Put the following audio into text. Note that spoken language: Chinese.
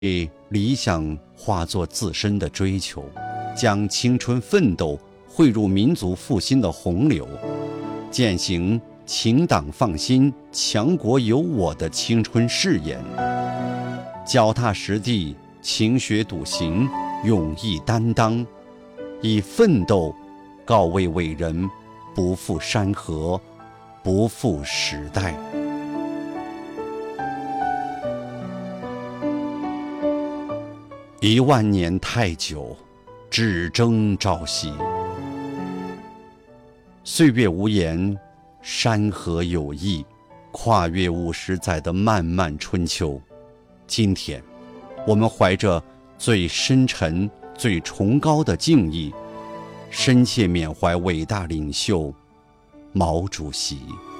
理想化作自身的追求，将青春奋斗汇入民族复兴的洪流，践行请党放心，强国有我的青春誓言。脚踏实地，勤学笃行，勇毅担当，以奋斗告慰伟人，不负山河，不负时代。1万年太久，只争朝夕。岁月无言，山河有意，跨越50载的漫漫春秋。今天，我们怀着最深沉、最崇高的敬意，深切缅怀伟大领袖毛主席。